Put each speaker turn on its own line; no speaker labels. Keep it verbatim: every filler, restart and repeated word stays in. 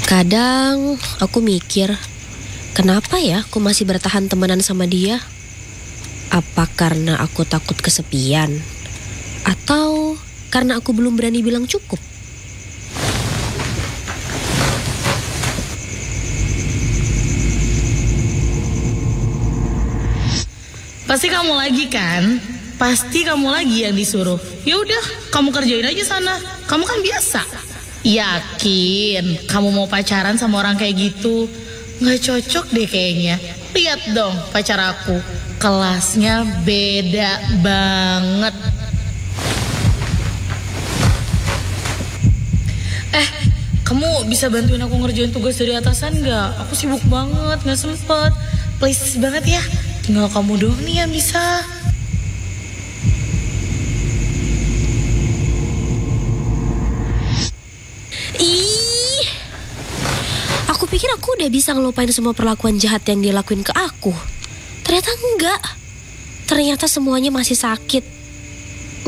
Kadang aku mikir, kenapa ya aku masih bertahan temenan sama dia? Apa karena aku takut kesepian? Atau karena aku belum berani bilang cukup?
Pasti kamu lagi kan? Pasti kamu lagi yang disuruh. Ya udah, kamu kerjain aja sana. Kamu kan biasa. Yakin kamu mau pacaran sama orang kayak gitu? Nggak cocok deh kayaknya. Lihat dong pacar aku, kelasnya beda banget. Eh, kamu bisa bantuin aku ngerjain tugas dari atasan nggak? Aku sibuk banget, nggak sempet. Please banget ya. Tinggal kamu doang nih yang bisa.
Ih, aku pikir aku udah bisa ngelupain semua perlakuan jahat yang dia lakuin ke aku. Ternyata enggak. Ternyata semuanya masih sakit.